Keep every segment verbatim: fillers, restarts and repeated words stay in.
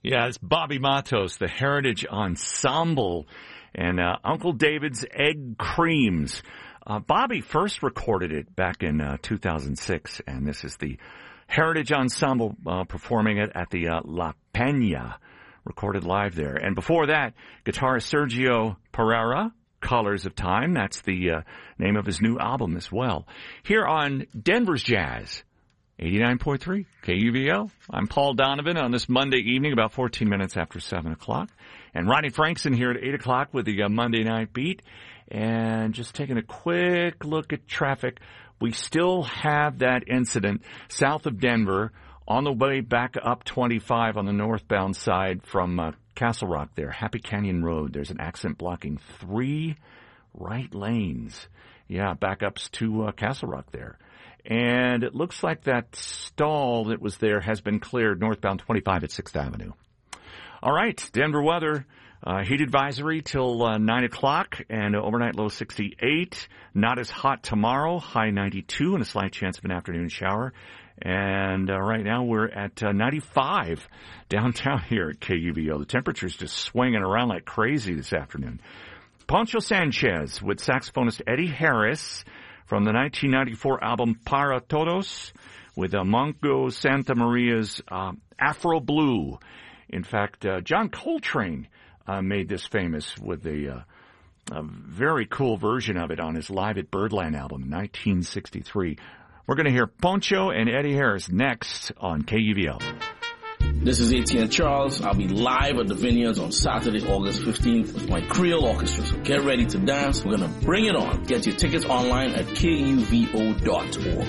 Yeah, it's Bobby Matos, the Heritage Ensemble, and uh, Uncle David's Egg Creams. Uh, Bobby first recorded it back in uh, two thousand six, and this is the Heritage Ensemble uh, performing it at the uh, La Peña, recorded live there. And before that, guitarist Sergio Pereira, Colors of Time. That's the uh, name of his new album as well. Here on Denver's Jazz, eighty-nine point three K U V L. I'm Paul Donovan on this Monday evening, about fourteen minutes after seven o'clock. And Ronnie Frankson here at eight o'clock with the uh, Monday Night Beat. And just taking a quick look at traffic. We still have that incident south of Denver on the way back up twenty-five on the northbound side from uh, Castle Rock there, Happy Canyon Road. There's an accident blocking three right lanes. Yeah, backups to uh, Castle Rock there. And it looks like that stall that was there has been cleared northbound twenty-five at sixth Avenue. All right, Denver weather. Uh, heat advisory till uh, nine o'clock and uh, overnight low sixty-eight. Not as hot tomorrow, high ninety-two and a slight chance of an afternoon shower. And uh, right now we're at uh, ninety-five downtown here at K U V O. The temperature's just swinging around like crazy this afternoon. Poncho Sanchez with saxophonist Eddie Harris from the nineteen ninety-four album Para Todos with uh, Mongo Santa Maria's uh, Afro Blue. In fact, uh, John Coltrane uh, made this famous with a, uh, a very cool version of it on his Live at Birdland album in nineteen sixty-three. We're going to hear Poncho and Eddie Harris next on K U V L. This is Etienne Charles. I'll be live at the Vineyards on Saturday, August fifteenth with my Creole Orchestra. So get ready to dance. We're going to bring it on. Get your tickets online at K U V O dot org.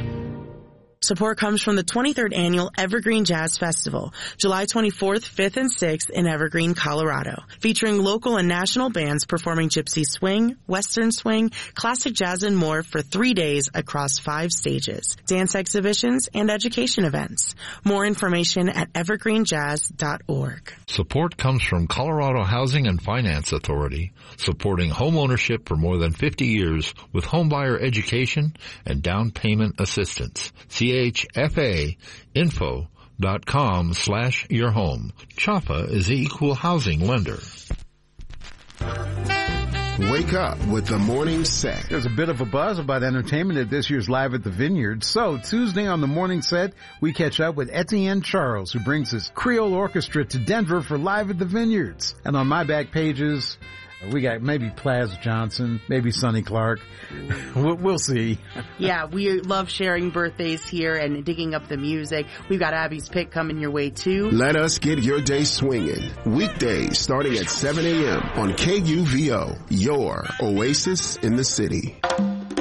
Support comes from the twenty-third Annual Evergreen Jazz Festival, July twenty-fourth, fifth, and sixth in Evergreen, Colorado, featuring local and national bands performing gypsy swing, western swing, classic jazz, and more for three days across five stages, dance exhibitions, and education events. More information at evergreen jazz dot org. Support comes from Colorado Housing and Finance Authority, supporting home ownership for more than fifty years with homebuyer education and down payment assistance. C H F A info dot com slash your home. Chapa is the equal housing lender. Wake up with the morning set. There's a bit of a buzz about entertainment at this year's Live at the Vineyard. So Tuesday on the morning set, we catch up with Etienne Charles, who brings his Creole Orchestra to Denver for Live at the Vineyards. And on my back pages, we got maybe Plaz Johnson, maybe Sonny Clark. We'll, we'll see. Yeah, we love sharing birthdays here and digging up the music. We've got Abby's Pick coming your way, too. Let us get your day swinging. Weekdays starting at seven a.m. on K U V O, your oasis in the city.